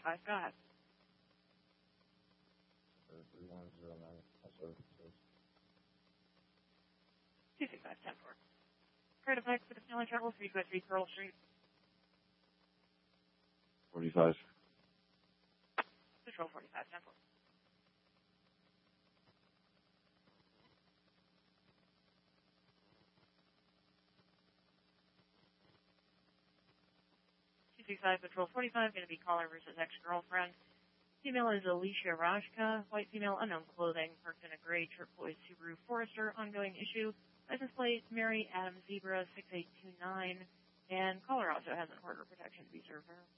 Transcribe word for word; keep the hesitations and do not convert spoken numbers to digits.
forty-five, go ahead. three one zero nine. two six five, ten four. Credit Pike for the Stanley Travel, three two three Pearl Street. forty-five. Control forty-five, ten four. two six five, Patrol forty-five, going to be caller versus ex-girlfriend. Female is Alicia Rajka, white female, unknown clothing, parked in a gray turquoise Subaru Forester, ongoing issue. License plate, Mary Adam Zebra six eight two nine, and caller also has an order protection to be served her.